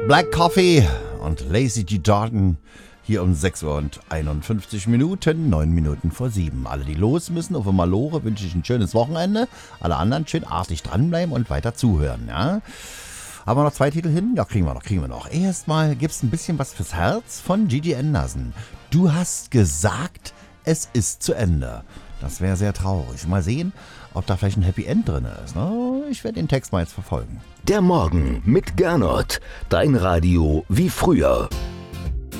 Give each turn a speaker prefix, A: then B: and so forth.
A: Black Coffee und Lazy G. Jordan hier um 6 Uhr und 51 Minuten, 9 Minuten vor 7. Alle, die los müssen, auf Malore, wünsche ich ein schönes Wochenende. Alle anderen schön artig dranbleiben und weiter zuhören, ja. Haben wir noch 2 Titel hin? Ja, kriegen wir noch. Erstmal gibt's ein bisschen was fürs Herz von Gigi Anderson. Du hast gesagt, es ist zu Ende. Das wäre sehr traurig. Mal sehen, ob da vielleicht ein Happy End drin ist. Ich werde den Text mal jetzt verfolgen.
B: Der Morgen mit Gernot. Dein Radio wie früher.